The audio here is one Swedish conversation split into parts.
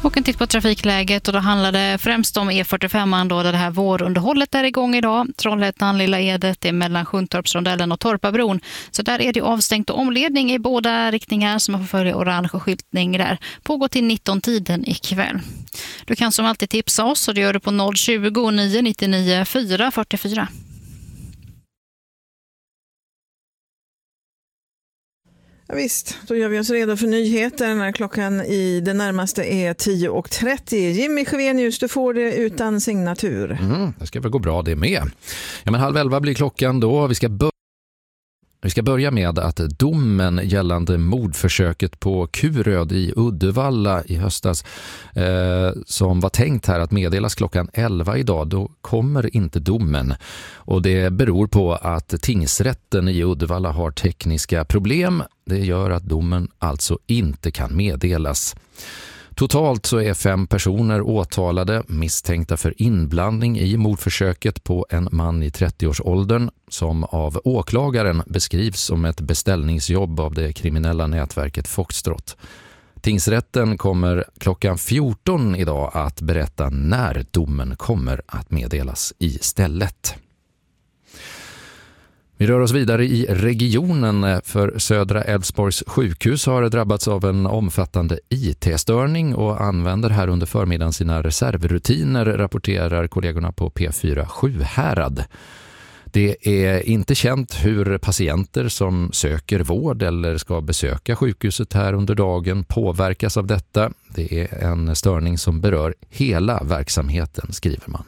Och en titt på trafikläget, och då handlar det främst om E45 då, där det här vårunderhållet är igång idag. Trollhättan, Lilla Edet är mellan Sjuntorpsrondellen och Torpabron. Så där är det avstängt och omledning i båda riktningar, som man får följa orange skyltning där. Pågår till 19-tiden ikväll. Du kan som alltid tipsa oss, och det gör du på 020 999 444. Ja, visst, då gör vi oss redo för nyheter när klockan i det närmaste är 10:30. Jimmy Sjövenius, du får det utan signatur. Det ska väl gå bra det med. Ja, men 10:30 blir klockan då. Vi ska börja med att domen gällande mordförsöket på Kuröd i Uddevalla i höstas som var tänkt här att meddelas klockan 11 idag, då kommer inte domen. Och det beror på att tingsrätten i Uddevalla har tekniska problem. Det gör att domen alltså inte kan meddelas. Totalt så är 5 personer åtalade, misstänkta för inblandning i mordförsöket på en man i 30-årsåldern som av åklagaren beskrivs som ett beställningsjobb av det kriminella nätverket Foxtrot. Tingsrätten kommer klockan 14 idag att berätta när domen kommer att meddelas istället. Vi rör oss vidare i regionen, för Södra Älvsborgs sjukhus har drabbats av en omfattande IT-störning och använder här under förmiddagen sina reservrutiner, rapporterar kollegorna på P4 Sjuhärad. Det är inte känt hur patienter som söker vård eller ska besöka sjukhuset här under dagen påverkas av detta. Det är en störning som berör hela verksamheten, skriver man.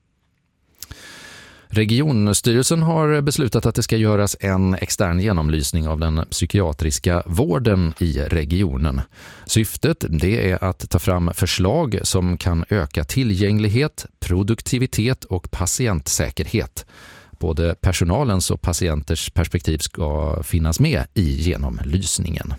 Regionstyrelsen har beslutat att det ska göras en extern genomlysning av den psykiatriska vården i regionen. Syftet det är att ta fram förslag som kan öka tillgänglighet, produktivitet och patientsäkerhet. Både personalens och patienters perspektiv ska finnas med i genomlysningen.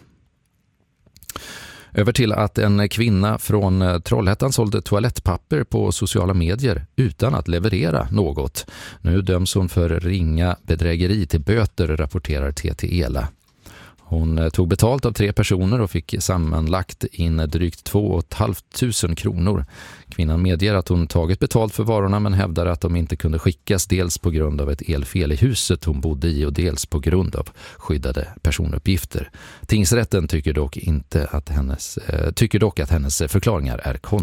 Över till att en kvinna från Trollhättan sålde toalettpapper på sociala medier utan att leverera något. Nu döms hon för ringa bedrägeri till böter, rapporterar TT Ela. Hon tog betalt av 3 personer och fick sammanlagt in drygt 2 500 kronor. Kvinnan medger att hon tagit betalt för varorna, men hävdar att de inte kunde skickas, dels på grund av ett elfel i huset hon bodde i och dels på grund av skyddade personuppgifter. Tingsrätten tycker dock att hennes förklaringar är